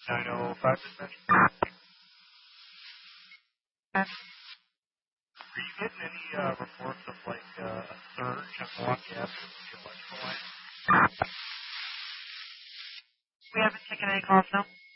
905 dispatch. Okay. Are you getting any reports of like a surge of Milwaukee Avenue with the electrical line? We haven't taken any calls now.